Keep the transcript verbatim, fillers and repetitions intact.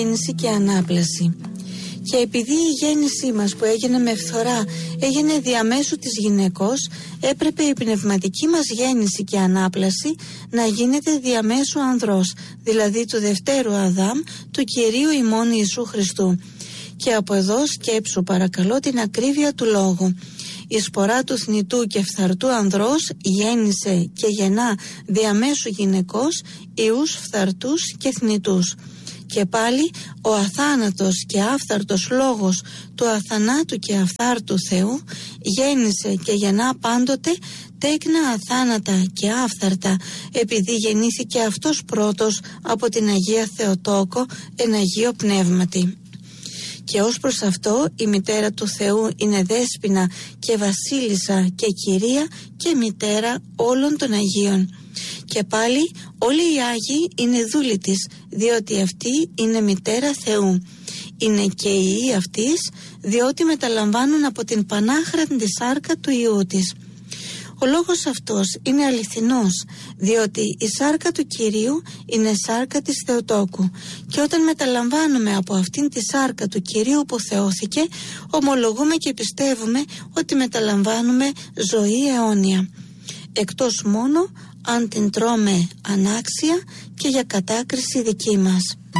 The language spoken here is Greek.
Γέννηση και ανάπλαση. Και επειδή η γέννησή μας που έγινε με φθορά έγινε διαμέσου της γυναικός, έπρεπε η πνευματική μας γέννηση και ανάπλαση να γίνεται διαμέσου ανδρός, δηλαδή του δευτέρου Αδάμ, του Κυρίου ημών Ιησού Χριστού. Και από εδώ σκέψου παρακαλώ την ακρίβεια του λόγου. Η σπορά του θνητού και φθαρτού ανδρός γέννησε και γεννά διαμέσου γυναικός ιούς φθαρτούς και θνητούς. Και πάλι ο αθάνατος και άφθαρτος λόγος του αθανάτου και αφθάρτου Θεού γέννησε και γεννά πάντοτε τέκνα αθάνατα και άφθαρτα, επειδή γεννήθηκε αυτός πρώτος από την Αγία Θεοτόκο εν Αγίο Πνεύματι. Και ως προς αυτό η μητέρα του Θεού είναι δέσποινα και βασίλισσα και κυρία και μητέρα όλων των Αγίων. Και πάλι όλοι οι Άγιοι είναι δούλοι της, διότι αυτή είναι μητέρα Θεού. Είναι και οι Υιοί αυτής, διότι μεταλαμβάνουν από την πανάχραντη σάρκα του Υιού της. Ο λόγος αυτός είναι αληθινός, διότι η σάρκα του Κυρίου είναι σάρκα της Θεοτόκου, και όταν μεταλαμβάνουμε από αυτήν τη σάρκα του Κυρίου που θεώθηκε, ομολογούμε και πιστεύουμε ότι μεταλαμβάνουμε ζωή αιώνια, εκτός μόνο αν την τρώμε ανάξια και για κατάκριση δική μας.